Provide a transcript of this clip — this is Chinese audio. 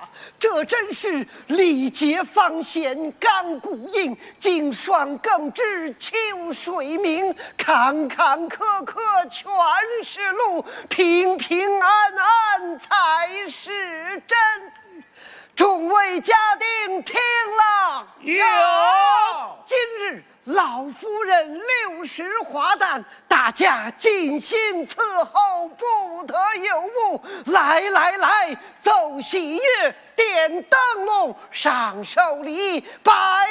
这真是历劫方显干骨硬，经霜更知秋水明。坎坎坷坷全是路，平平安安才是真。众位家丁听了， 有。 今日老夫人60华诞，大家尽心伺候，不得有误。来来来，奏喜乐，点灯笼，上寿礼，拜